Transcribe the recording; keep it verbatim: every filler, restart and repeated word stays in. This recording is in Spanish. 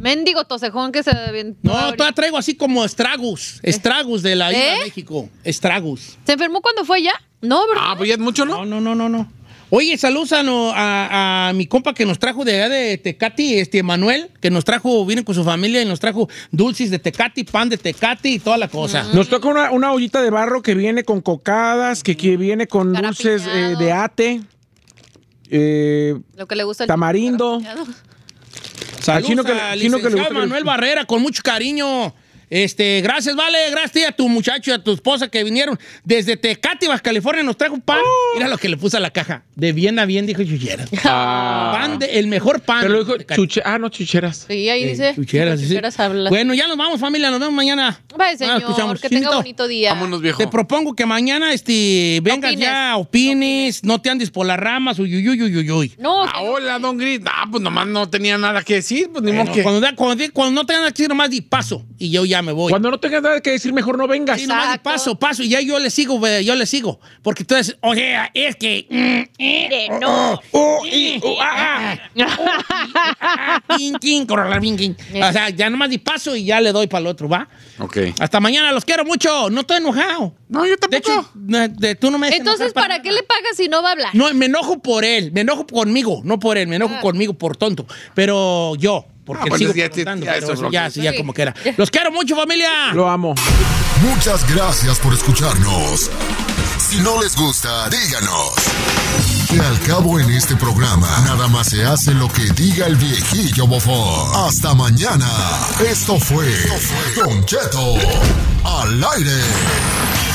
Mendigo tosejón que se... No, todavía traigo así como estragus. Estragus de la isla ¿Eh? de México. Estragus. ¿Se enfermó cuando fue ya? No, ¿verdad? Ah, pues ya es mucho, ¿no? No, no, no, no, no. Oye, saludos a, no- a, a mi compa que nos trajo de allá de Tecati, este Manuel, que nos trajo, vino con su familia y nos trajo dulces de Tecati, pan de Tecati y toda la cosa. Nos toca una, una ollita de barro que viene con cocadas, que, que viene con dulces eh, de ate, eh, Lo que le gusta el tamarindo. Saludos chino que- al chino que le licenciado gusta que- Manuel Barrera, con mucho cariño. Este, gracias, vale, gracias a tu muchacho y a tu esposa que vinieron desde Tecate, Baja California, nos trajo pan. Oh. Mira lo que le puse a la caja. De bien a bien, dijo Chucheras. Ah. Pan de, el mejor pan. Pero lo dijo Tecate. chuche- ah, no, chucheras. Sí, ahí Eh, dice. chucheras, sí. Chucheras habla. Bueno, ya nos vamos, familia, nos vemos mañana. Bye, Ah, señor, escuchamos. que tenga Chinito, bonito día. Vámonos, viejo. Te propongo que mañana este, vengas opines. ya, opines, no te andes por las ramas, uy, uy, uy, uy, uy. No, Ah, hola, Don Gris. Ah, pues nomás no tenía nada que decir. Pues ni Bueno, modo que... cuando, da- cuando, cuando no tengas que decir nomás di paso y yo ya me voy. Cuando no tengas nada que decir, mejor no vengas. Sí, nomás di paso, paso y ya yo le sigo, ve, yo le sigo. Porque tú dices, o sea, es que... mm, eh, no. oh, y, oh, ah, ah, oh, y, ah, ah, quin, quin, corrala, quin, quin. O sea, ya nomás di paso y ya le doy para el otro, ¿va? Ok. Hasta mañana, los quiero mucho. No estoy enojado. No, yo De tampoco. hecho, no, de- tú no me dejas Entonces, enojar ¿para qué le pagas si no va a hablar? No, me enojo por él, me enojo conmigo, no por él, me enojo Ah. conmigo por tonto. Pero yo, porque Ah, bueno, sigo ya- preguntando, ya pero eso es lo ya, que- sí, ya Sí. como quiera. Los quiero mucho, familia. Lo amo. Muchas gracias por escucharnos. Si no les gusta, díganos. Que al cabo en este programa, nada más se hace lo que diga el viejillo bofón. Hasta mañana. Esto fue Don Cheto al aire.